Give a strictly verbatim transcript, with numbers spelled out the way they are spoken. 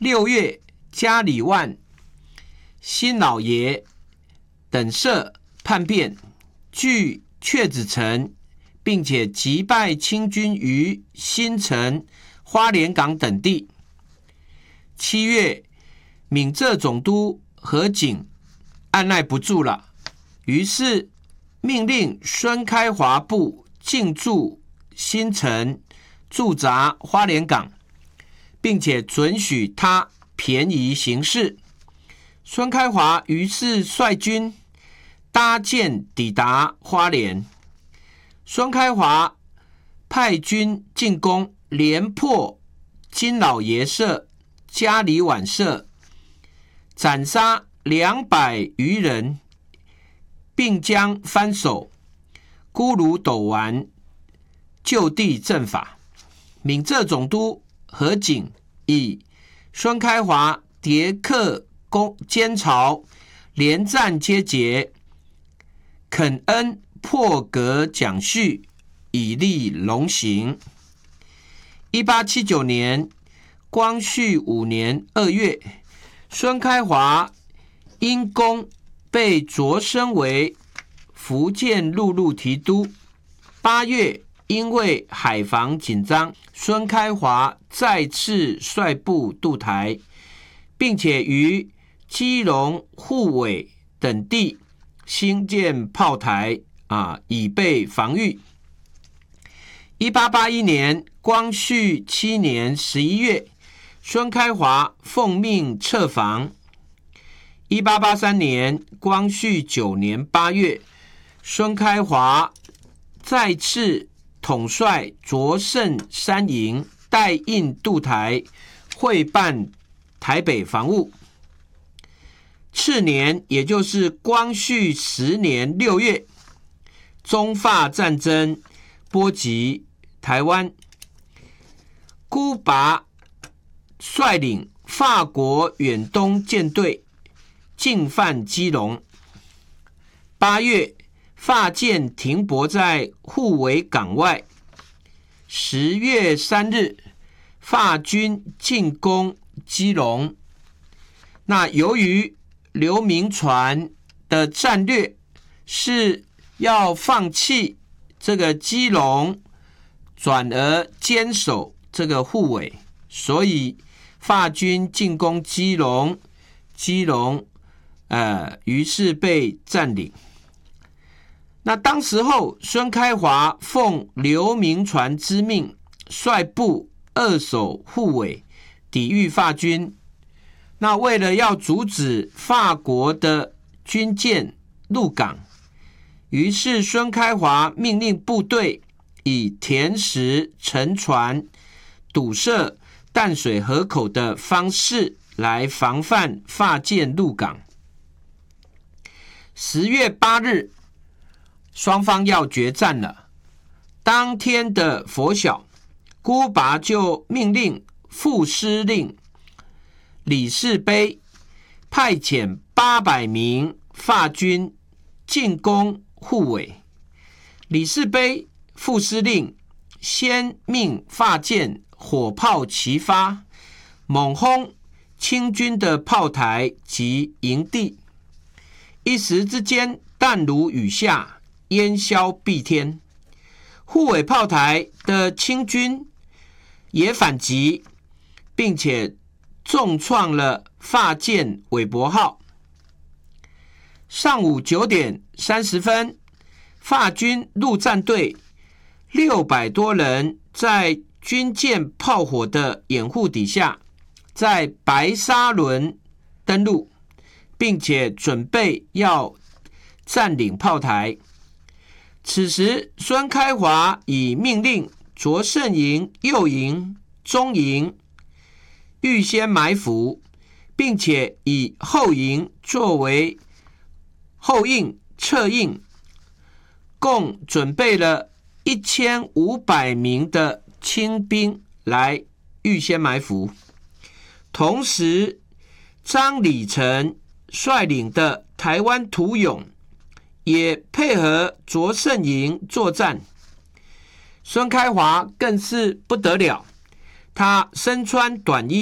六月，加里万、辛老爷等涉叛变，据阙子城，并且击败清军于新城、花莲港等地。七月，闽浙总督何景按耐不住了，于是命令孙开华部进驻新城，驻扎花莲港，并且准许他便宜行事。孙开华于是率军搭舰抵达花莲。孙开华派军进攻，连破金老爷社、加里晚社，斩杀两百余人，并将藩首孤鲁斗丸就地正法。闽浙总督何景以孙开华迭克攻奸巢，连战皆捷，肯恩破格蒋绪，以立龙行。一八七九年光绪五年二月，孙开华因功被擢升为福建陆路提督。八月，因为海防紧张，孙开华再次率部渡台，并且于基隆、虎尾等地兴建炮台，啊，以备防御。一八八一年光绪七年十一月，孙开华奉命撤防。一八八三年光绪九年八月，孙开华再次统帅卓胜三营，带印渡台，会办台北防务。次年，也就是光绪十年六月，中法战争波及台湾，孤拔率领法国远东舰队进犯基隆。八月，法舰停泊在虎尾港外。十月三日，法军进攻基隆。那由于刘铭传的战略是要放弃这个基隆，转而坚守这个虎尾，所以法军进攻基隆，基隆呃，于是被占领。那当时候，孙开华奉刘铭传之命，率部扼守虎尾，抵御法军。那为了要阻止法国的军舰入港，于是孙开华命令部队以填石、沉船、堵塞淡水河口的方式来防范法舰入港。十月八日，双方要决战了。当天的拂晓，孤拔就命令副司令李士卑派遣八百名法军进攻虎尾。李士卑副司令先命法舰火炮齐发，猛轰清军的炮台及营地，一时之间弹如雨下，烟消蔽天。虎尾炮台的清军也反击，并且重创了法舰韦伯号。上午九点三十分，法军陆战队六百多人在军舰炮火的掩护底下，在白沙仑登陆，并且准备要占领炮台。此时，孙开华已命令卓胜营、右营、中营预先埋伏，并且以后营作为后应、侧应，共准备了一千五百名的清兵来预先埋伏。同时，张李成率领的台湾土勇也配合卓胜营作战。孙开华更是不得了，他身穿短衣，